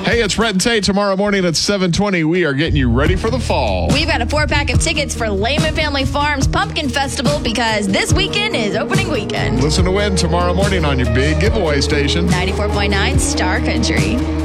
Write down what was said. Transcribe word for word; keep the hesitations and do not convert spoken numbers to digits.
Hey, it's Brett and Tate. Tomorrow morning at seven twenty, we are getting you ready for the fall. We've got a four-pack of tickets for Lehman Family Farms Pumpkin Festival because this weekend is opening weekend. Listen to win tomorrow morning on your big giveaway station. ninety-four point nine Star Country.